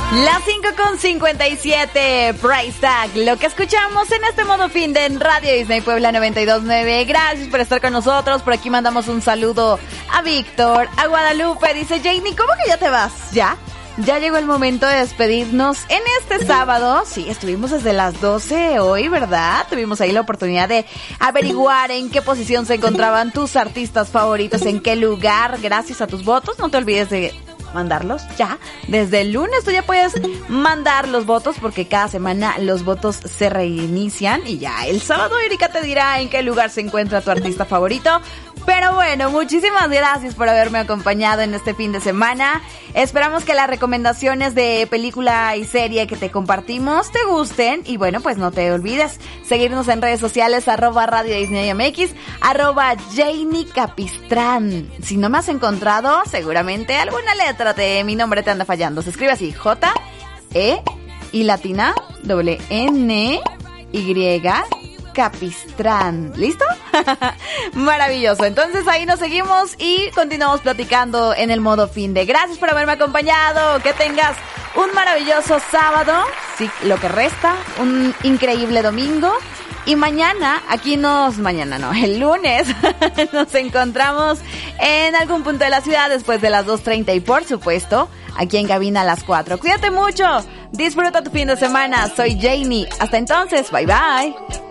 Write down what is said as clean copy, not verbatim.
Las 5:57, Price Tag, lo que escuchamos en este modo fin de en Radio Disney Puebla 92.9. Gracias por estar con nosotros. Por aquí mandamos un saludo a Víctor, a Guadalupe. Dice Janie, ¿cómo que ya te vas? ¿Ya? Ya llegó el momento de despedirnos en este sábado. Sí, estuvimos desde las 12 hoy, ¿verdad? Tuvimos ahí la oportunidad de averiguar en qué posición se encontraban tus artistas favoritos, en qué lugar, gracias a tus votos. No te olvides de mandarlos ya. Desde el lunes tú ya puedes mandar los votos porque cada semana los votos se reinician y ya el sábado Erika te dirá en qué lugar se encuentra tu artista favorito. Pero bueno, muchísimas gracias por haberme acompañado en este fin de semana. Esperamos que las recomendaciones de película y serie que te compartimos te gusten. Y bueno, pues no te olvides seguirnos en redes sociales, @Radio Disney MX, @Janie Capistrán. Si no me has encontrado, seguramente alguna letra de mi nombre te anda fallando. Se escribe así, J-E y latina, N-Y, Capistrán. ¿Listo? Maravilloso. Entonces ahí nos seguimos y continuamos platicando en el modo fin de. Gracias por haberme acompañado. Que tengas un maravilloso sábado. Sí, lo que resta. Un increíble domingo. Y mañana, el lunes, nos encontramos en algún punto de la ciudad después de las 2:30 y por supuesto, aquí en cabina a las 4. Cuídate mucho. Disfruta tu fin de semana. Soy Janie. Hasta entonces. Bye bye.